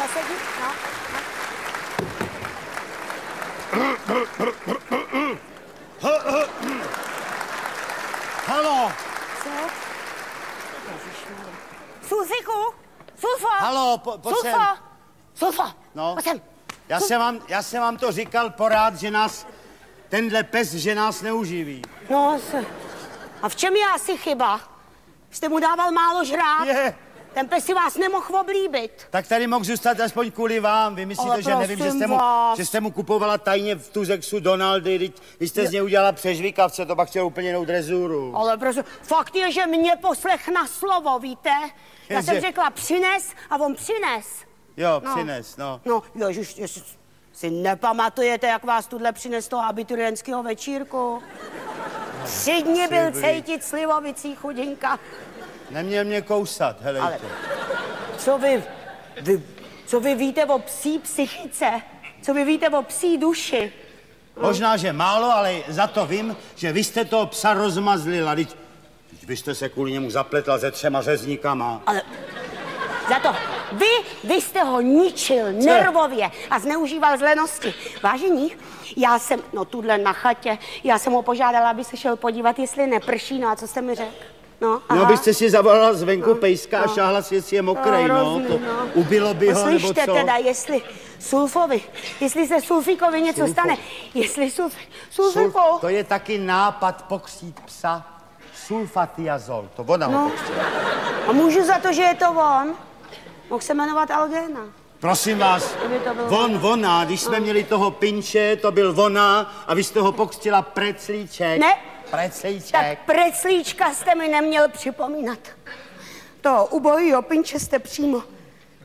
sedni, no. Halo! Co? Sulfiku? Sulfo! Halo, pojď sem. Sulfo! No. Pojď sem. Já jsem vám to říkal porád, že nás, tenhle pes, že nás neuživí. No, a v čem je asi chyba? Jste mu dával málo žrát? Je. Ten pes si vás nemohl oblíbit. Tak tady mohl zůstat aspoň kvůli vám. Vy myslíte, Ale že nevím, že jste mu kupovala tajně v Tuzexu Donaldy, vy jste z něj udělala přežvíkavce, to pak chtěl úplně jinou drezuru. Ale prosím, fakt je, že mě poslech na slovo, víte? Já jsem řekla přines a on přines. Jo, přines, no. No, ježiš, si nepamatujete, jak vás tuhle přines toho abiturientského večírku? 3 dny byl cejtit slivovicí chudinka. Neměl mě kousat, helejte. Ale co vy víte o psí psychice? Co vy víte o psí duši? Možná, že málo, ale za to vím, že vy jste toho psa rozmazlila. Vy jste se kvůli němu zapletla se 3 řezníkama. Ale za to vy jste ho ničil nervově a zneužíval z lenosti. Vážení, já jsem, tuhle na chatě, já jsem ho požádala, aby se šel podívat, jestli neprší, no a co jste mi řekl? No, byste si zavolala zvenku pejska a šáhla si, jestli je mokrej, Ubilo by ho, nebo co? Slyšte teda, jestli jestli se Sulfíkovi něco stane, jestli Sulfíku... To je taky nápad pokřít psa. Sulfatiazol, to ona ho pokřila. A můžu za to, že je to on? Mohl se jmenovat Algéna. Prosím vás, ona, když jsme měli toho Pinče, to byl ona a vy jste ho pokřtila Preclíček. Ne. Preclíček. Tak Preclíčka jste mi neměl připomínat. To ubohýho Pinče jste přímo